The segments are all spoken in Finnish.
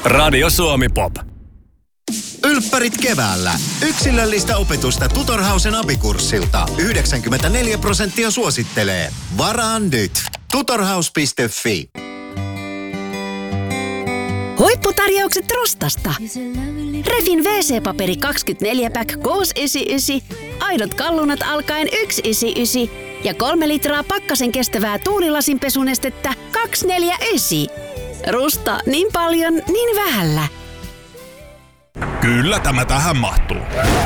Radio Suomi Pop. Ylppärit keväällä. Yksilöllistä opetusta Tutorhausen abikurssilta. 94% suosittelee. Varaan nyt. Tutorhaus.fi. Huipputarjoukset Rostasta. Refin WC-paperi 24-pack Goos 99, aidot kallunat alkaen 199 ja 3 litraa pakkasen kestävää tuulilasinpesunestettä 249. Rusta niin paljon, niin vähällä. Kyllä tämä tähän mahtuu.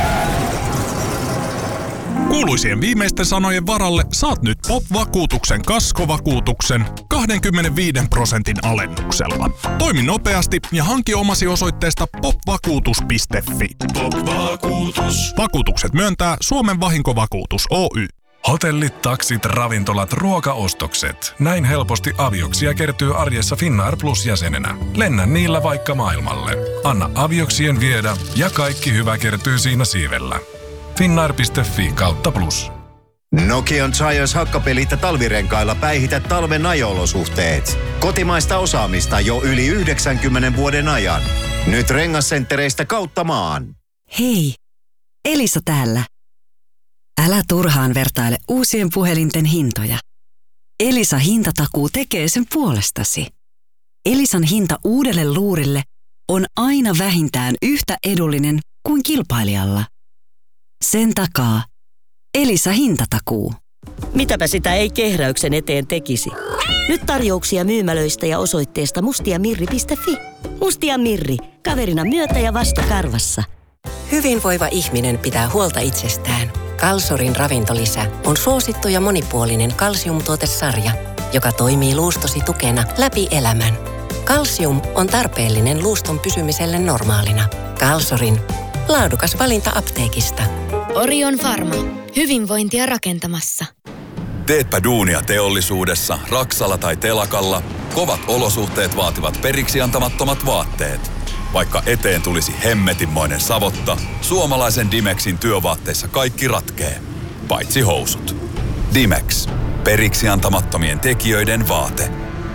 Kuuluisien viimeisten sanojen varalle saat nyt POP-vakuutuksen kaskovakuutuksen 25% alennuksella. Toimi nopeasti ja hanki omasi osoitteesta popvakuutus.fi. Pop-vakuutus. Vakuutukset myöntää Suomen Vahinkovakuutus Oy. Hotellit, taksit, ravintolat, ruokaostokset. Näin helposti avioksia kertyy arjessa Finnair Plus-jäsenenä. Lennä niillä vaikka maailmalle. Anna avioksien viedä ja kaikki hyvä kertyy siinä siivellä. Finnair.fi/plus. Nokian Giants hakkapelit ja talvirenkailla päihitä talven ajo-olosuhteet. Kotimaista osaamista jo yli 90 vuoden ajan. Nyt rengasenttereistä kautta maan. Hei, Elisa täällä. Älä turhaan vertaile uusien puhelinten hintoja. Elisa hintatakuu tekee sen puolestasi. Elisan hinta uudelle luurille on aina vähintään yhtä edullinen kuin kilpailijalla. Sen takaa Elisa hintatakuu. Mitäpä sitä ei kehräyksen eteen tekisi. Nyt tarjouksia myymälöistä ja osoitteesta mustiamirri.fi. Mustia Mirri, kaverina myötä ja vastakarvassa. Hyvinvoiva ihminen pitää huolta itsestään. Kalsorin ravintolisä on suosittu ja monipuolinen kalsiumtuotesarja, joka toimii luustosi tukena läpi elämän. Kalsium on tarpeellinen luuston pysymiselle normaalina. Kalsorin laadukas valinta apteekista. Orion Pharma. Hyvinvointia rakentamassa. Teetpä duunia teollisuudessa, raksalla tai telakalla, kovat olosuhteet vaativat periksi antamattomat vaatteet. Vaikka eteen tulisi hemmetinmoinen savotta, suomalaisen Dimexin työvaatteissa kaikki ratkee. Paitsi housut. Dimex. Periksi antamattomien tekijöiden vaate.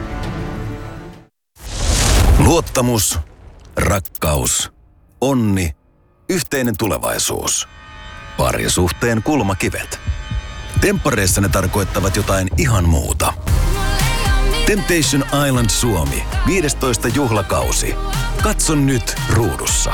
Luottamus, rakkaus, onni, yhteinen tulevaisuus. Parisuhteen kulmakivet. Temppareissa ne tarkoittavat jotain ihan muuta. Temptation Island Suomi, 15. juhlakausi. Katso nyt ruudussa.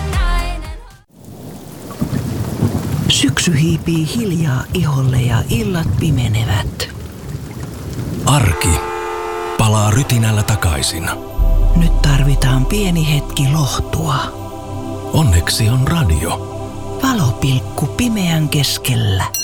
Syksy hiipii hiljaa iholle ja illat pimenevät. Arki palaa rytinällä takaisin. Nyt tarvitaan pieni hetki lohtua. Onneksi on radio. Valopilkku pimeän keskellä.